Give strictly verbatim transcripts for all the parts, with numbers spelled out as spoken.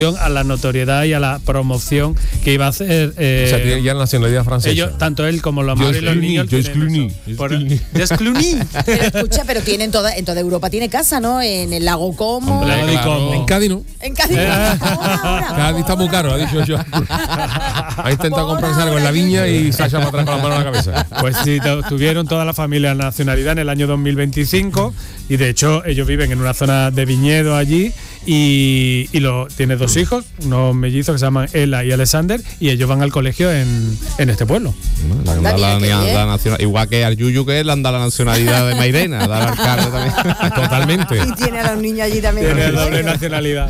a la notoriedad y a la promoción que iba a hacer. Eh, o sea, tiene ya la nacionalidad francesa. Ellos, tanto él como los madres y los niños. George Clooney. George Clooney. Pero escucha, pero tiene en toda, en toda Europa tiene casa, ¿no? En el lago Como. Hombre, claro. En Cádiz no. En Cádiz no. Cádiz está muy caro, ha dicho yo. Ha intentado comprarse algo en la viña y se ha echado para atrás con la mano en la cabeza. Pues sí, tuvieron toda la familia nacionalidad en el año dos mil veinticinco y de hecho ellos viven en una zona de viñedo allí y, y lo, tiene dos hijos, unos mellizos que se llaman Ella y Alexander, y ellos van al colegio en, en este pueblo. La, la, la, la, la nacional, igual que al Yuyu, que él anda la nacionalidad de Mairena, da al alcalde también. Totalmente. Y tiene a los niños allí también. Tiene doble nacionalidad.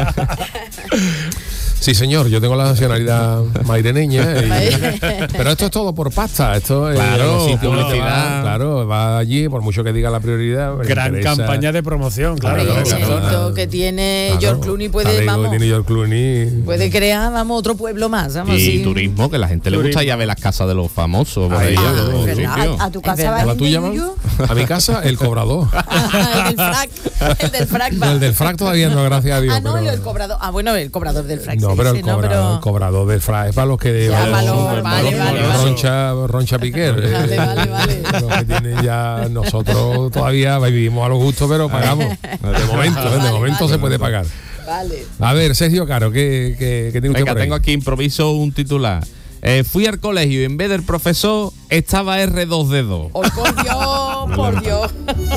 Sí, señor, yo tengo la nacionalidad maireneña. Y, pero esto es todo por pasta. Esto es claro, publicidad. Claro, va allí, por mucho que diga la prioridad. Gran interesa. Campaña de promoción, claro. Claro, claro, claro, claro. claro. Que tiene claro. George Clooney puede, Claro, vamos, tiene George Clooney. puede crear, vamos, otro pueblo más. Vamos, y sí. turismo, que a la gente le gusta ir a ver las casas de los famosos. Por ahí, Ah, a, los ¿verdad? ¿A tu casa va ¿A la tuya, man? A mi casa, el cobrador. Ah, el del frac. El del frac va. El del frac todavía no, gracias a Dios. Ah, no, pero... el cobrador. Ah, bueno, el cobrador del frac. No, sí, pero, sí, el, cobra, no, pero el cobrador del frac es para los que ya, los, valor, vale, vale, vale. Roncha, Roncha Piquer. Vale, vale, vale. Los que tienen ya, nosotros todavía vivimos a lo justo, pero pagamos. De momento, vale, de momento vale. se puede pagar. Vale. A ver, Sergio Caro, ¿qué, qué, qué tiene usted Venga, por ahí? tengo aquí improviso un titular. Eh, fui al colegio y en vez del profesor estaba erre dos D dos. Oh, por Dios, por Dios.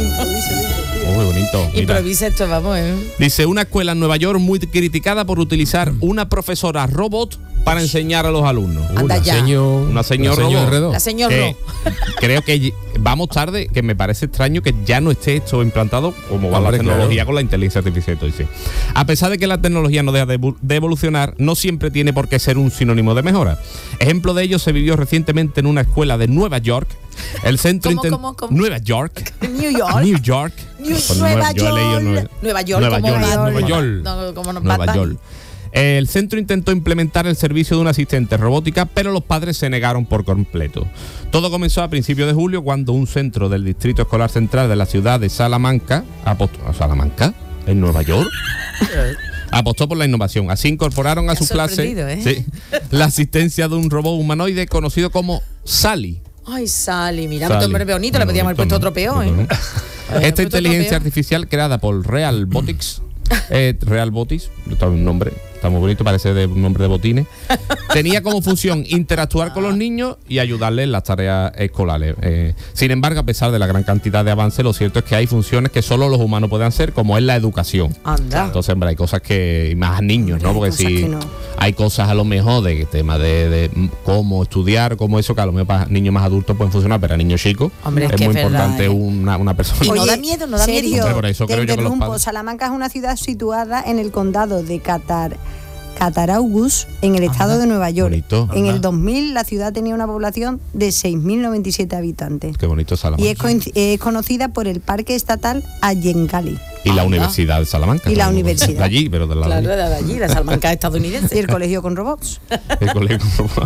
Oh, muy bonito. Mira. Improvisa esto, vamos, ¿eh? Dice, una escuela en Nueva York muy criticada por utilizar una profesora robot para enseñar a los alumnos. Anda Una ya. señor, Una señor una señor robot. R dos. La señor Eh, Ro. creo que vamos tarde, que me parece extraño que ya no esté esto implantado como va Hombre, la tecnología claro. con la inteligencia artificial. Dice. A pesar de que la tecnología no deja de, de evolucionar, no siempre tiene por qué ser un sinónimo de mejora. Ejemplo de ello se vivió recientemente en una escuela de Nueva York. El centro ¿Cómo, intent- cómo, cómo? Nueva York. New York. New York. New- Pues Nueva yo he leído York. Nueva, Nueva York. Nueva como York. Bad- Nueva York. No, como no, Nueva Bad Bunny. York. El centro intentó implementar el servicio de una asistente robótica, pero los padres se negaron por completo. Todo comenzó a principios de julio, cuando un centro del Distrito Escolar Central de la ciudad de Salamanca, apostó, ¿Salamanca? ¿En Nueva York? Apostó por la innovación. Así incorporaron a Me ha su clase sorprendido, ¿eh? sí, la asistencia de un robot humanoide conocido como Sally. Ay, Sally, mira, Sally. un nombre bonito, le podíamos haber puesto otro peor, ¿eh? Esta inteligencia artificial creada por Real Botics, eh, Real Botics, está un nombre, está muy bonito, parece de un nombre de botines, tenía como función interactuar con los niños y ayudarles en las tareas escolares. Eh, sin embargo, a pesar de la gran cantidad de avance, lo cierto es que hay funciones que solo los humanos pueden hacer, como es la educación. Anda. Entonces, hombre, hay cosas que, y más a niños, ¿no? Porque Hay cosas si que no. hay cosas a lo mejor de tema de, de cómo estudiar, cómo eso, que a lo mejor para niños más adultos pueden funcionar, pero a niños chicos Hombre, es es que muy es verdad, importante ¿eh? una, una persona. Y no da miedo, no da Sergio, miedo. Hombre, por eso te creo yo que los interrumpo. padres- Salamanca es una ciudad situada en el condado de Catar, Cattaraugus, en el estado Anda, de Nueva York. bonito, en anda. el dos mil la ciudad tenía una población de seis mil noventa y siete habitantes. Qué bonito Salamanca. Y es, coinc- es conocida por el Parque Estatal Ayencali. Y la Anda. Universidad de Salamanca. Y la ¿no? universidad. De allí, pero de la Claro, era de allí, la Salamanca estadounidense. Y el colegio con robots. el colegio.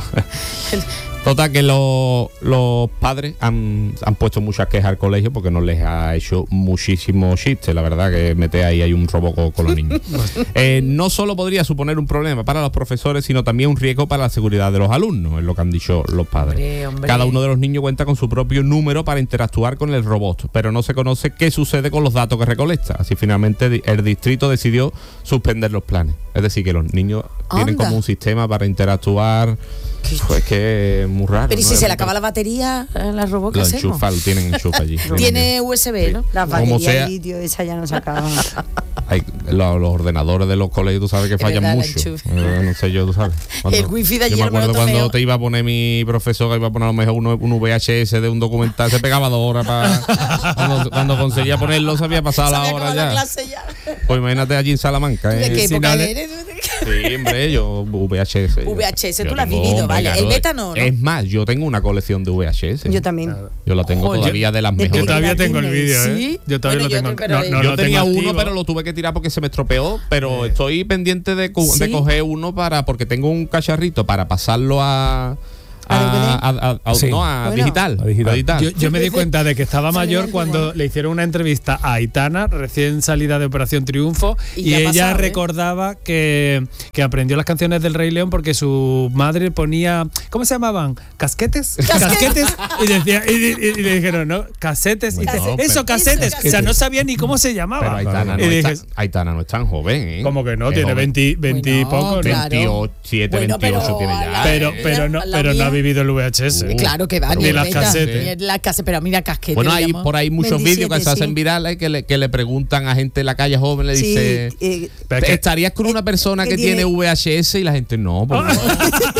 Total, que los, los padres han, han puesto muchas quejas al colegio porque no les ha hecho muchísimo chiste. La verdad que mete ahí hay un robo con, con los niños. Eh, no solo podría suponer un problema para los profesores, sino también un riesgo para la seguridad de los alumnos, es lo que han dicho los padres. Hombre, hombre. Cada uno de los niños cuenta con su propio número para interactuar con el robot, pero no se conoce qué sucede con los datos que recolecta. Así finalmente di- el distrito decidió suspender los planes. Es decir, que los niños tienen Anda. como un sistema para interactuar. Pues que es muy raro. Pero ¿y ¿no? si Es se le muy- acaba la batería en la robot, qué Lo hacemos? enchufa, lo tienen enchufa allí. Tiene U S B, ¿no? Las Como baterías sea. de litio, esa ya no se acaban. Hay, lo- los ordenadores de los colegios, tú sabes que Es fallan verdad, el mucho. enchufe. Eh, no sé yo, tú sabes. El wifi de allí Yo me a lo mejor acuerdo está cuando peor. te iba a poner mi profesor, que iba a poner a lo mejor un, un V H S de un documental, se pegaba dos horas para. cuando, cuando conseguía ponerlo, se había pasado Se la había hora acabado ya. la clase ya. Pues imagínate allí en Salamanca. ¿De ¿eh? qué sin época ale- eres? Sí, hombre, yo V H S. V H S, Yo tú lo has tengo, vivido, hombre, vale. claro. El beta no, ¿no? Es más, yo tengo una colección de V H S. Yo también. Yo la tengo Ojo, todavía de las de mejores. Yo todavía tengo el vídeo, ¿eh? ¿Sí? Yo todavía Bueno, lo yo tengo. te- pero- no, no Yo lo tenía tengo uno, activo. pero lo tuve que tirar porque se me estropeó. Pero estoy pendiente de, co- de ¿Sí? coger uno para. Porque tengo un cacharrito para pasarlo a. A, a, a, a, Sí. no, a Bueno. digital. A digital. A digital. Yo, yo me di cuenta de que estaba Sale mayor bien, cuando ¿eh? le hicieron una entrevista a Aitana, recién salida de Operación Triunfo, Y y, ya ha ella pasado, ¿eh? recordaba que, que aprendió las canciones del Rey León porque su madre ponía, ¿cómo se llamaban? ¿Casquetes? ¿Casquetes? Y, decía, y, y- y le dijeron, ¿no? Casetes. Y No, dice, pero- eso, casetes. Eso, O sea, no sabía ni cómo se llamaba. Pero Aitana no, y es dije, tan, Aitana no es tan joven, ¿eh? ¿cómo que no? Es Tiene joven. veinte, veinte y Bueno, poco, ¿no? claro. veintisiete, Bueno, pero veintiocho tiene a ya. la- Pero, ¿eh? pero no, la pero no mía- ha vivido el V H S. Uh. Claro que va, Ni las Beta, casetes. ni las casetes, pero mira, casquete. Bueno, hay digamos. por ahí muchos veintisiete, vídeos que se hacen sí. virales que le, que le preguntan a gente en la calle joven, le Sí, dice, eh, Pero es que- ¿estarías con una persona que que tiene tiene- V H S? Y la gente, no, por favor.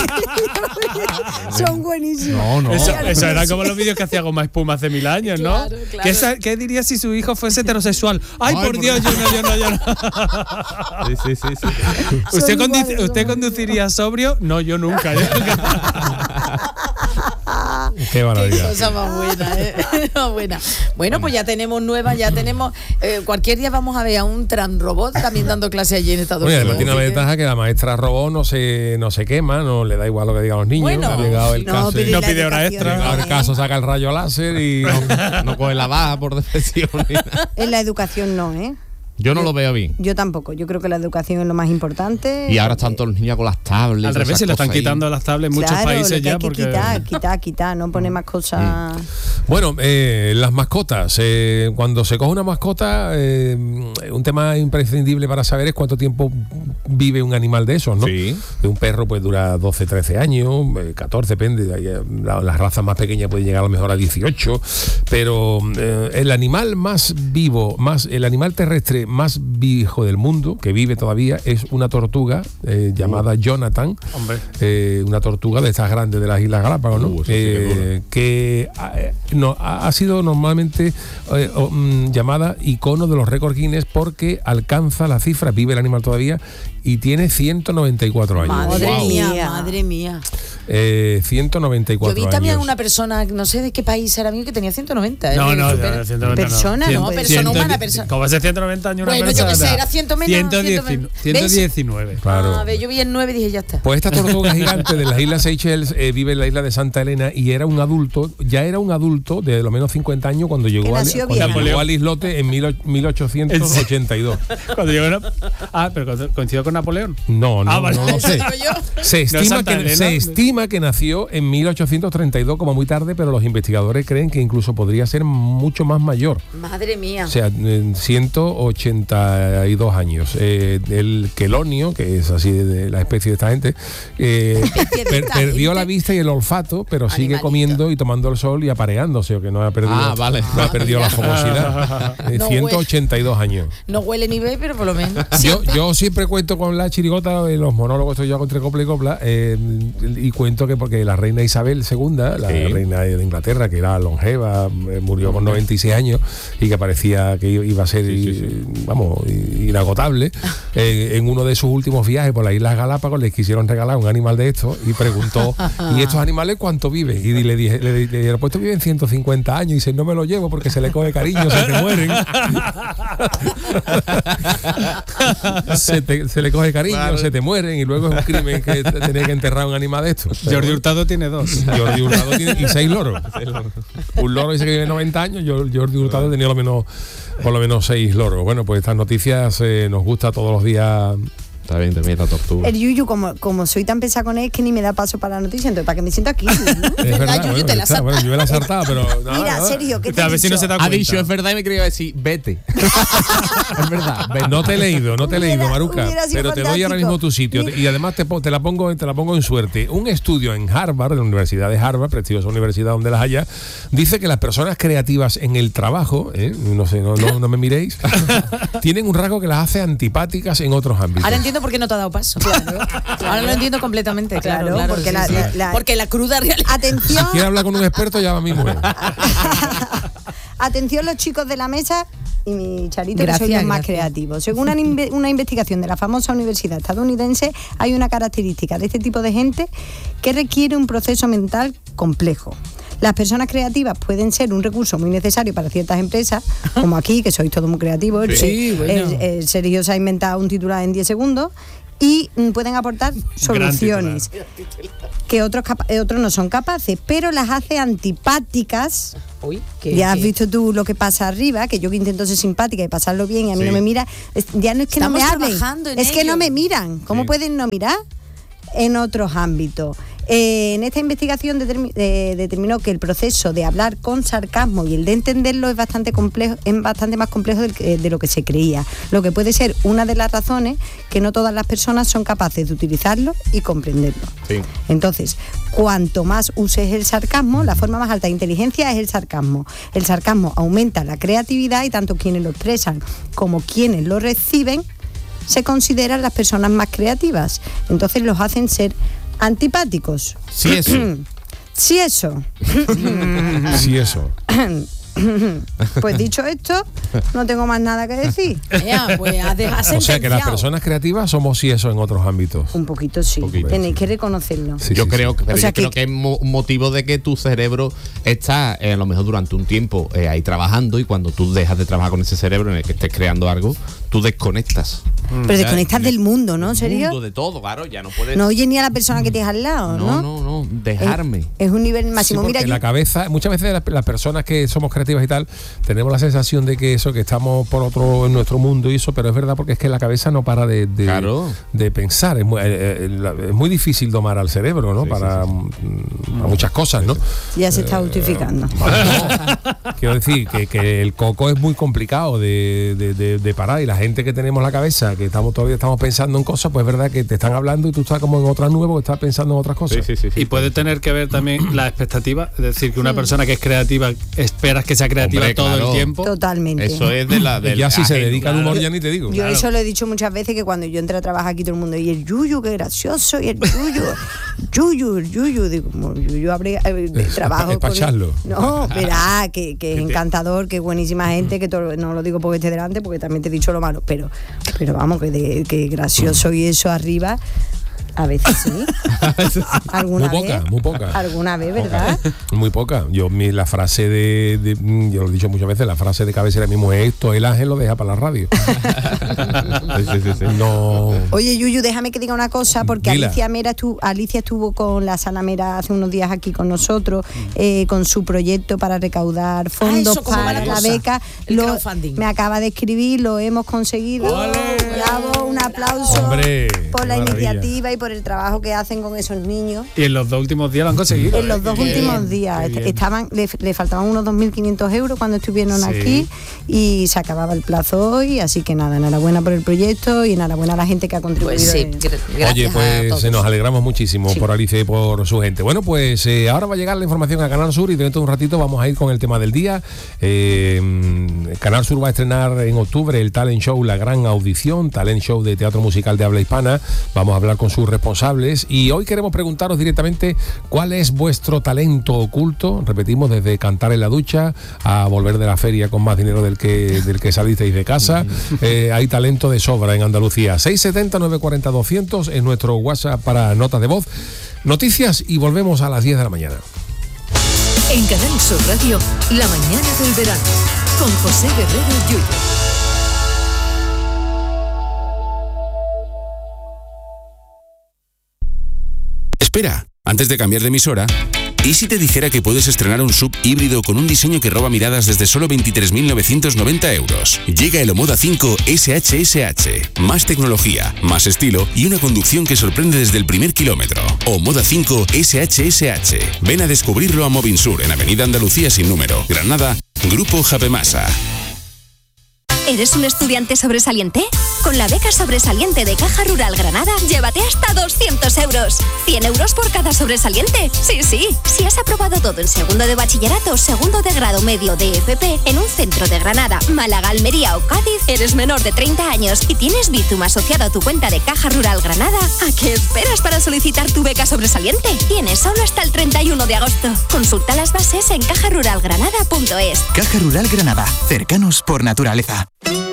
son buenísimos. No, no. Eso, eso era como los vídeos que hacía Goma Espuma hace mil años, ¿no? Claro, claro. ¿Qué, esa- qué diría si su hijo fuese heterosexual? ¡Ay, Ay, por por Dios! Yo no, yo no, yo no. Sí, sí, sí, sí. ¿Usted, Son conduci- iguales, ¿Usted son conduciría sobrio? No, yo nunca. Yo nunca. Qué Qué maravilla. cosa más buena, ¿eh? Más buena. Bueno, pues ya tenemos nuevas, ya tenemos. Eh, cualquier día vamos a ver a un transrobot también dando clase allí en Estados Bueno, y Unidos. además tiene una así que- ventaja que la maestra robot no se, no se quema, no le da igual lo que digan los niños. Bueno. ha llegado el No, caso, pero y- No la pide hora educación, extra. ha llegado el ¿eh? caso, saca el rayo láser y No coge la baja por defección. ni nada. En la educación no, ¿eh? Yo no lo veo bien. Yo tampoco. Yo creo que la educación es lo más importante. Y ahora están todos los niños con las tablets. Al revés, esas si le están cosas ahí. quitando las tablets en muchos Claro, lo países que ya hay que porque. quitar, quitar, quitar, no poner más cosas. Bueno, eh, las mascotas. Eh, cuando se coge una mascota, eh, un tema imprescindible para saber es cuánto tiempo vive un animal de esos, ¿no? Sí. De un perro pues dura doce, trece años, eh, catorce, depende. de ahí, eh, la- Las razas más pequeñas pueden llegar a lo mejor a dieciocho. Pero eh, el animal más vivo, más el animal terrestre más viejo del mundo, que vive todavía, es una tortuga eh, llamada Jonathan. Hombre. Eh, una tortuga de estas grandes de las Islas Galápagos, ¿no? Uh, eso sí que es Eh, que ha, eh, no, ha ha sido normalmente eh, o, mm, llamada icono de los récords Guinness porque alcanza la cifra, vive el animal todavía y tiene ciento noventa y cuatro años. Madre Wow. mía, Mía. madre mía. Eh, ciento noventa y Yo cuatro vi años. también una persona, no sé de qué país era mío, que tenía ciento noventa. ¿eh? No, no, Súper- no, ciento noventa Persona, no. no, Cien- persona ciento humana, diez- persona. ¿Cómo va a ser ciento noventa años una Bueno, yo persona? qué sé, era cien menos, ciento ciento diecinueve. menos. ciento diecinueve. Claro. A ver, yo vi el nueve y dije, ya está. Pues esta tortuga gigante de las Islas Seychelles eh, vive en la isla de Santa Elena y era un adulto, ya era un adulto de lo menos cincuenta años cuando llegó, Que al, nació cuando viejo. llegó al islote en mil, mil ochocientos ochenta y dos. Cuando llegó Na- Ah, pero coincidió con Napoleón. No, no, Ah, vale. no lo sé. Eso digo yo. Se estima, Santa que, Elena. se estima que nació en mil ochocientos treinta y dos como muy tarde, pero los investigadores creen que incluso podría ser mucho más mayor. Madre mía. O sea, en ciento ochenta y dos años. Eh, el quelonio, que es así de, de la especie de esta gente, eh, Especie de per- esta perdió gente. la vista y el olfato, pero sigue Animalito. comiendo y tomando el sol y apareándose, o que no ha perdido, Ah, vale. no ha perdido la fogosidad. Eh, No ciento ochenta y dos años. No huele ni ve, pero por lo menos. Yo, yo siempre cuento con la chirigota de los monólogos, estoy yo entre copla y copla, eh, y cuento que porque la reina Isabel segunda, la Sí. reina de Inglaterra, que era longeva, eh, murió con noventa y seis años y que parecía que iba a ser, Sí, sí, i- vamos, i- inagotable, eh, en uno de sus últimos viajes por las Islas Galápagos les quisieron regalar un animal de estos y preguntó, ¿y estos animales cuánto viven? Y le dije, le, le dijeron, pues estos viven ciento cincuenta años y dice, no me lo llevo porque se le coge cariño, se te mueren. se, te- se le coge cariño, Claro. se te mueren y luego es un crimen que tener que enterrar un animal de estos. Pero Jordi Hurtado tiene dos. Jordi Hurtado tiene y seis loros. Un loro dice que vive noventa años, yo- Jordi Hurtado tenía lo menos, por lo menos seis loros. Bueno, pues estas noticias eh, nos gusta todos los días. Está bien, también esta tortuga. El Yuyu, como, como soy tan pesada con él, es que ni me da paso para la noticia, entonces para que me sienta aquí. ¿no? Es ¿Verdad, verdad, Yuyu? bueno, Te la está, bueno, yo me la he saltado, pero nada, Mira, nada. Sergio, ¿qué te A he ver si no dicho? se da Ha cuenta. dicho, es verdad, y me quería decir, vete. Es verdad, vete. No te he leído, no te he leído, Hubiera- Maruca, hubiera sido pero te doy ahora fantástico. mismo tu sitio. Mira. Y además te, po- te la pongo te la pongo en suerte. Un estudio en Harvard, de la Universidad de Harvard, prestigiosa universidad donde las haya, dice que las personas creativas en el trabajo, ¿eh? no sé, no, no, no me miréis, tienen un rasgo que las hace antipáticas en otros ámbitos. Ahora entiendo por qué no te ha dado paso. Ahora lo entiendo completamente, claro. Claro, claro, porque sí, la- sí. la- la- Porque la cruda realidad. Atención, Si quieres hablar con un experto, llama a mi mujer. atención los chicos de la mesa y mi Charito, Gracias, que sois los más gracias. creativos. Según una, inve- una investigación de la famosa universidad estadounidense, hay una característica de este tipo de gente que requiere un proceso mental complejo. Las personas creativas pueden ser un recurso muy necesario para ciertas empresas, como aquí, que sois todos muy creativos. El- Sí, bueno. el, el Sergio se ha inventado un titular en diez segundos. y mm, pueden aportar soluciones que otros, capa- otros no son capaces, pero las hace antipáticas. Uy, ¿qué, Ya has qué? visto tú lo que pasa arriba, que yo que intento ser simpática y pasarlo bien y a mí Sí. no me mira. Es- ya no es que Estamos no me hablen, trabajando en es que ello. no me miran. ¿Cómo Sí. pueden no mirar? En otros ámbitos. Eh, en esta investigación determi- eh, determinó que el proceso de hablar con sarcasmo y el de entenderlo es bastante complejo, es bastante más complejo del que- de lo que se creía. Lo que puede ser una de las razones que no todas las personas son capaces de utilizarlo y comprenderlo. Sí. Entonces, cuanto más uses el sarcasmo, la forma más alta de inteligencia es el sarcasmo. El sarcasmo aumenta la creatividad y tanto quienes lo expresan como quienes lo reciben se consideran las personas más creativas. Entonces los hacen ser antipáticos. Sí, eso. Sí, eso. Sí, eso. Pues dicho esto, no tengo más nada que decir. Ea, pues has de- has O sea que las sentenciado. personas creativas somos sí eso en otros ámbitos. Un poquito sí. poquito, Tenéis que reconocerlo. Sí, yo sí, creo, sí. que, pero O sea yo creo que- que es mo- un motivo de que tu cerebro está eh, a lo mejor durante un tiempo eh, ahí trabajando, y cuando tú dejas de trabajar con ese cerebro en el que estés creando algo, tú desconectas. Pero desconectas del mundo, ¿no? ¿En serio? Mundo de todo, claro, ya no puedes. No oye ni a la persona que tienes al lado, no, ¿no? no, no, dejarme. Es, es un nivel Sí, máximo. porque Mira, en yo, la cabeza, muchas veces las, las personas que somos creativas y tal, tenemos la sensación de que eso, que estamos por otro, en nuestro mundo y eso, pero es verdad porque es que la cabeza no para de, de, Claro. de pensar. Es muy, eh, eh, la- es muy difícil domar al cerebro, ¿no? Sí, para, sí, mm, para muchas cosas, ¿no? ya se está justificando. No, quiero decir que, que el coco es muy complicado de, de- de- de parar, y la gente que tenemos en la cabeza, que estamos todavía estamos pensando en cosas, pues es verdad que te están hablando y tú estás como en otras nubes porque estás pensando en otras cosas. Sí, sí, sí, sí. Y puede tener que ver también la expectativa, es decir, que una persona que es creativa esperas que sea creativa Hombre, todo claro. el tiempo. Totalmente. Eso es de la. Y Del ya si se ajeno, dedica al claro. humor ya ni te digo. Yo eso lo he dicho muchas veces, que cuando yo entré a trabajar aquí todo el mundo, y el yuyu, qué gracioso, y el yuyu, yuyu, el yuyu, digo, como yuyu abre, eh, trabajo es pa' con- echarlo. No, verá, que, que es encantador, que buenísima gente, que todo- no lo digo porque esté delante, porque también te he dicho lo malo, pero, pero vamos, que, de, que gracioso y eso arriba, a veces sí. ¿Alguna Muy poca, vez? muy poca. ¿Alguna vez, verdad? Muy poca. Yo mi, la frase de, de- mm, yo lo he dicho muchas veces, la frase de cabecera de mi mujer, esto el ángel lo deja para la radio. Sí, sí, sí, sí. No. Oye, Yuyu, déjame que diga una cosa, porque Dila. Alicia Mera estuvo, Alicia estuvo con la Sala Mera hace unos días aquí con nosotros, eh, con su proyecto para recaudar fondos eso, ¿cómo va para la la cosa? beca. El Lo- crowdfunding. me acaba de escribir, lo hemos conseguido. Bravo, un aplauso Hombre, por qué la maravilla. iniciativa y por el trabajo que hacen con esos niños. Y en los dos últimos días lo han conseguido. En los dos Qué últimos bien, días qué est- bien. estaban le, le faltaban unos dos mil quinientos euros cuando estuvieron Sí. aquí, y se acababa el plazo hoy, así que nada, enhorabuena por el proyecto y enhorabuena a la gente que ha contribuido. Pues sí, en- gr- gracias Oye, a pues todos. se nos alegramos muchísimo Sí. por Alicia y por su gente. Bueno, pues eh, ahora va a llegar la información a Canal Sur, y dentro de un ratito vamos a ir con el tema del día. Eh, mm, Canal Sur va a estrenar en octubre el talent show La Gran Audición, talent show de teatro musical de habla hispana. Vamos a hablar con sus responsables, y hoy queremos preguntaros directamente cuál es vuestro talento oculto. Repetimos, desde cantar en la ducha a volver de la feria con más dinero del que del que salisteis de casa. Eh, hay talento de sobra en Andalucía. seis setenta, nueve cuarenta, doscientos es nuestro WhatsApp para notas de voz. Noticias y volvemos a las diez de la mañana. En Canal Sur Radio, la mañana del verano, con José Guerrero Yuyu. Espera, antes de cambiar de emisora, ¿y si te dijera que puedes estrenar un sub híbrido con un diseño que roba miradas desde solo veintitrés mil novecientos noventa euros? Llega el Omoda cinco S H S H. Más tecnología, más estilo y una conducción que sorprende desde el primer kilómetro. Omoda cinco S H S H. Ven a descubrirlo a Movinsur, en Avenida Andalucía sin número, Granada, Grupo Japemasa. ¿Eres un estudiante sobresaliente? Con la beca sobresaliente de Caja Rural Granada, llévate hasta doscientos euros. cien euros por cada sobresaliente. Sí, sí. Si has aprobado todo en segundo de bachillerato, segundo de grado medio de F P, en un centro de Granada, Málaga, Almería o Cádiz, eres menor de treinta años y tienes Bizum asociado a tu cuenta de Caja Rural Granada, ¿a qué esperas para solicitar tu beca sobresaliente? Tienes solo hasta el treinta y uno de agosto. Consulta las bases en caja rural granada punto es. Caja Rural Granada, cercanos por naturaleza.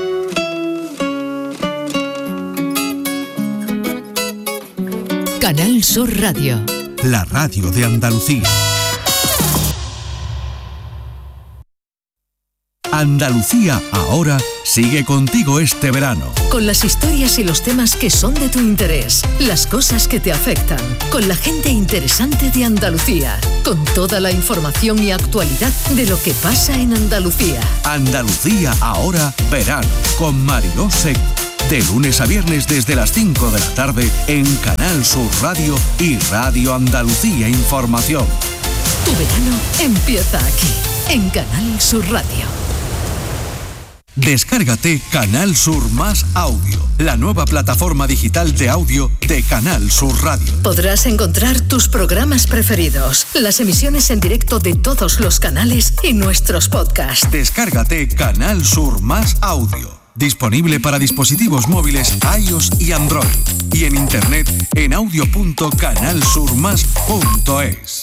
Canal Sur Radio. La radio de Andalucía. Andalucía Ahora sigue contigo este verano. Con las historias y los temas que son de tu interés, las cosas que te afectan, con la gente interesante de Andalucía, con toda la información y actualidad de lo que pasa en Andalucía. Andalucía Ahora verano, con Mariló Seco. De lunes a viernes desde las cinco de la tarde en Canal Sur Radio y Radio Andalucía Información. Tu verano empieza aquí, en Canal Sur Radio. Descárgate Canal Sur Más Audio, la nueva plataforma digital de audio de Canal Sur Radio. Podrás encontrar tus programas preferidos, las emisiones en directo de todos los canales y nuestros podcasts. Descárgate Canal Sur Más Audio. Disponible para dispositivos móviles iOS y Android. Y en internet en audio punto canal sur más punto es.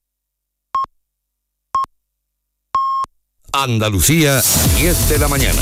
Andalucía, diez de la mañana.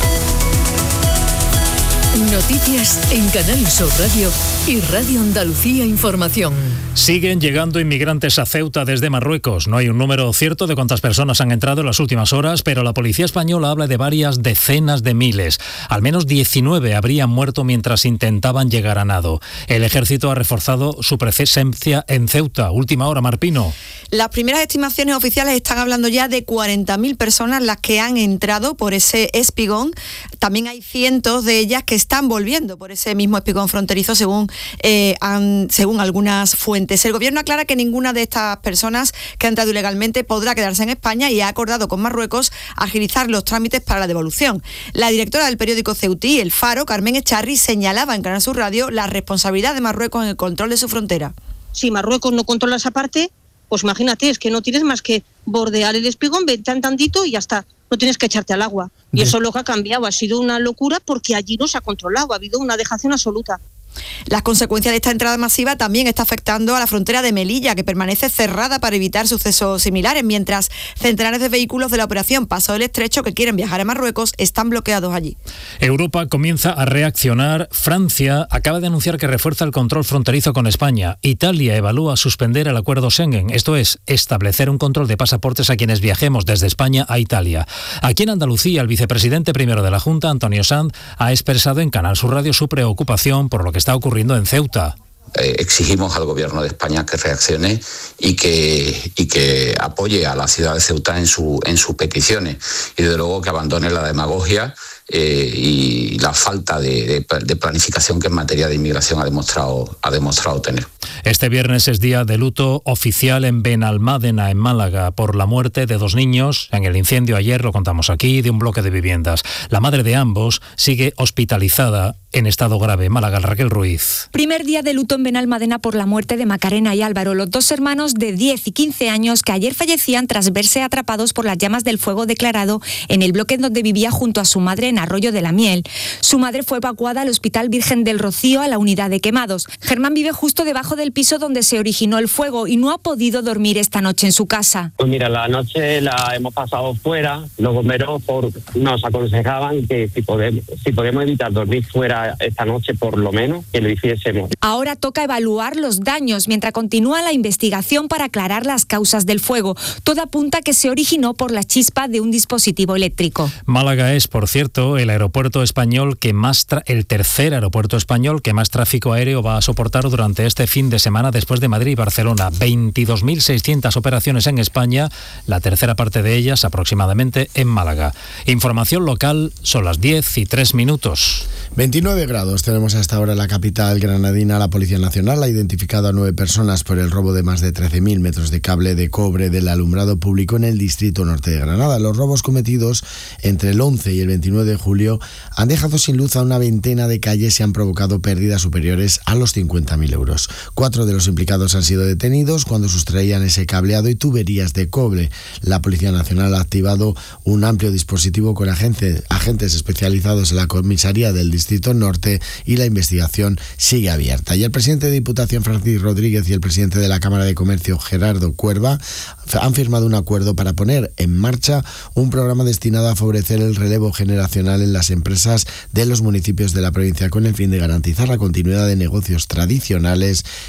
Noticias en Canal Sur Radio y Radio Andalucía Información. Siguen llegando inmigrantes a Ceuta desde Marruecos. No hay un número cierto de cuántas personas han entrado en las últimas horas, pero la policía española habla de varias decenas de miles. Al menos diecinueve habrían muerto mientras intentaban llegar a nado. El ejército ha reforzado su presencia en Ceuta. Última hora, Marpino. Las primeras estimaciones oficiales están hablando ya de cuarenta mil personas las que han entrado por ese espigón. También hay cientos de ellas que están volviendo por ese mismo espigón fronterizo, según, eh, han, según algunas fuentes. El gobierno aclara que ninguna de estas personas que han entrado ilegalmente podrá quedarse en España y ha acordado con Marruecos agilizar los trámites para la devolución. La directora del periódico ceutí, El Faro, Carmen Echarri, señalaba en Canal Sur Radio la responsabilidad de Marruecos en el control de su frontera. Si Marruecos no controla esa parte, pues imagínate, es que no tienes más que bordear el espigón, vete andandito y ya está. No tienes que echarte al agua. Y eso es lo que ha cambiado. Ha sido una locura porque allí no se ha controlado. Ha habido una dejación absoluta. Las consecuencias de esta entrada masiva también está afectando a la frontera de Melilla, que permanece cerrada para evitar sucesos similares, mientras centenares de vehículos de la operación Paso del Estrecho que quieren viajar a Marruecos están bloqueados allí. Europa comienza a reaccionar. Francia acaba de anunciar que refuerza el control fronterizo con España. Italia evalúa suspender el acuerdo Schengen, esto es, establecer un control de pasaportes a quienes viajemos desde España a Italia. Aquí en Andalucía, el vicepresidente primero de la Junta, Antonio Sanz, ha expresado en Canal Sur Radio su preocupación por lo que está ocurriendo en Ceuta. Eh, exigimos al gobierno de España que reaccione y que, y que apoye a la ciudad de Ceuta en, su, en sus peticiones y desde luego que abandone la demagogia eh, y la falta de, de, de planificación que en materia de inmigración ha demostrado, ha demostrado tener. Este viernes es día de luto oficial en Benalmádena, en Málaga, por la muerte de dos niños en el incendio, ayer lo contamos aquí, de un bloque de viviendas. La madre de ambos sigue hospitalizada en estado grave. Málaga, Raquel Ruiz. Primer día de luto en Benalmádena por la muerte de Macarena y Álvaro, los dos hermanos de diez y quince años que ayer fallecían tras verse atrapados por las llamas del fuego declarado en el bloque donde vivía junto a su madre en Arroyo de la Miel. Su madre fue evacuada al Hospital Virgen del Rocío, a la unidad de quemados. Germán vive justo debajo del piso donde se originó el fuego y no ha podido dormir esta noche en su casa. Pues mira, la noche la hemos pasado fuera. Los bomberos por, nos aconsejaban que si podemos, si podemos evitar dormir fuera esta noche, por lo menos, que lo hiciésemos. Ahora toca evaluar los daños mientras continúa la investigación para aclarar las causas del fuego. Todo apunta a que se originó por la chispa de un dispositivo eléctrico. Málaga es, por cierto, el aeropuerto español que más tra- el tercer aeropuerto español que más tráfico aéreo va a soportar durante este fin de semana después de Madrid y Barcelona. veintidós mil seiscientas operaciones en España, la tercera parte de ellas aproximadamente en Málaga. Información local, son las diez y tres minutos. veintinueve grados tenemos hasta ahora en la capital granadina. La Policía Nacional ha identificado a nueve personas por el robo de más de trece mil metros de cable de cobre del alumbrado público en el distrito norte de Granada. Los robos cometidos entre el once y el veintinueve de julio han dejado sin luz a una veintena de calles y han provocado pérdidas superiores a los cincuenta mil euros. Cuatro de los implicados han sido detenidos cuando sustraían ese cableado y tuberías de cobre. La Policía Nacional ha activado un amplio dispositivo con agentes, agentes especializados en la comisaría del Distrito Norte y la investigación sigue abierta. Y el presidente de Diputación, Francisco Rodríguez, y el presidente de la Cámara de Comercio, Gerardo Cuerva, han firmado un acuerdo para poner en marcha un programa destinado a favorecer el relevo generacional en las empresas de los municipios de la provincia con el fin de garantizar la continuidad de negocios tradicionales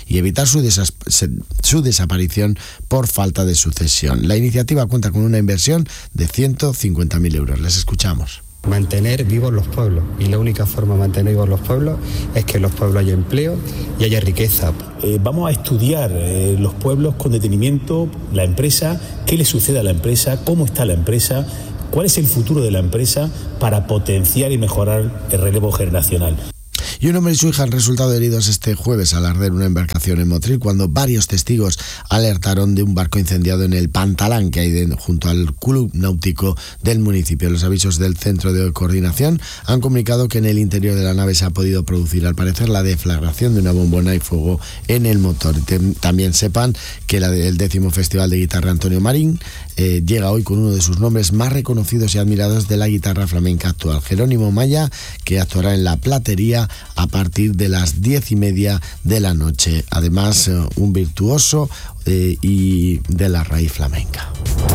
y evitar su, desas- su desaparición por falta de sucesión. La iniciativa cuenta con una inversión de ciento cincuenta mil euros. Les escuchamos. Mantener vivos los pueblos, y la única forma de mantener vivos los pueblos es que en los pueblos haya empleo y haya riqueza. Eh, vamos a estudiar eh, los pueblos con detenimiento, la empresa, qué le sucede a la empresa, cómo está la empresa, cuál es el futuro de la empresa para potenciar y mejorar el relevo generacional. Y un hombre y su hija han resultado heridos este jueves al arder una embarcación en Motril cuando varios testigos alertaron de un barco incendiado en el Pantalán que hay de, junto al club náutico del municipio. Los avisos del Centro de Coordinación han comunicado que en el interior de la nave se ha podido producir al parecer la deflagración de una bombona y fuego en el motor. También sepan que la del décimo Festival de Guitarra Antonio Marín eh, llega hoy con uno de sus nombres más reconocidos y admirados de la guitarra flamenca actual, Jerónimo Maya, que actuará en la Platería a partir de las diez y media de la noche. Además, eh, un virtuoso eh, y de la raíz flamenca.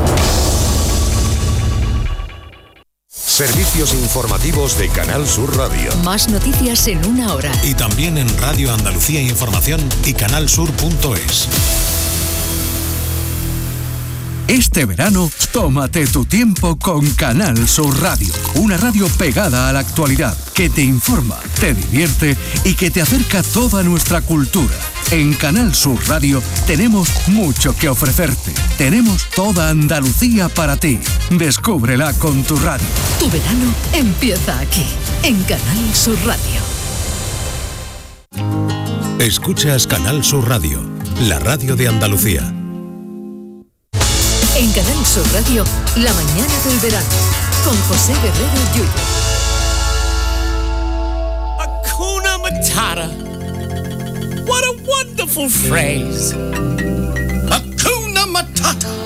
Servicios informativos de Canal Sur Radio. Más noticias en una hora. Y también en Radio Andalucía Información y canalsur punto es. Este verano, tómate tu tiempo con Canal Sur Radio, una radio pegada a la actualidad, que te informa, te divierte y que te acerca toda nuestra cultura. En Canal Sur Radio tenemos mucho que ofrecerte. Tenemos toda Andalucía para ti. Descúbrela con tu radio. Tu verano empieza aquí, en Canal Sur Radio. Escuchas Canal Sur Radio, la radio de Andalucía. En Canal Sur Radio, la mañana del verano, con José Guerrero Yuyu. Hakuna Matata. What a wonderful phrase. Hakuna Matata.